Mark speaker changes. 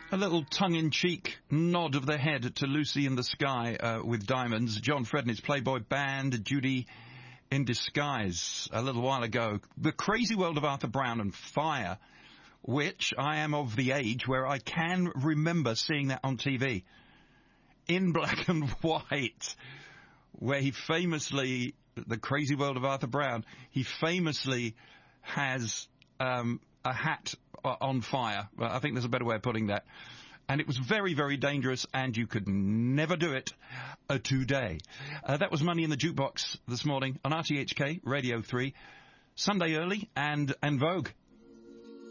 Speaker 1: A little tongue-in-cheek nod of the head to Lucy in the Sky with Diamonds. John Fred and his Playboy Band, Judy in Disguise a little while ago. The Crazy World of Arthur Brown and Fire, which I am of the age where I can remember seeing that on TV in black and white, where he famously, The Crazy World of Arthur Brown, he famously has a hat on fire. I think there's a better way of putting that. And it was very, very dangerous, and you could never do it today. That was Money in the Jukebox this morning on RTHK Radio 3, Sunday early, and Vogue